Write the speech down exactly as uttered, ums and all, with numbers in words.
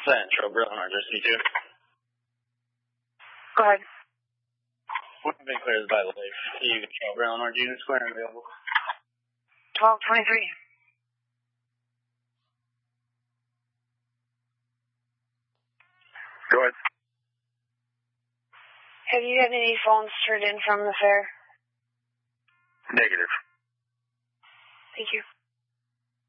Central, Brillenor, just C two. Go ahead. We've been cleared by the lake. You control Brillenor, unit square available. twelve twenty-three. Go ahead. Have you had any phones turned in from the fair? Negative. Thank you.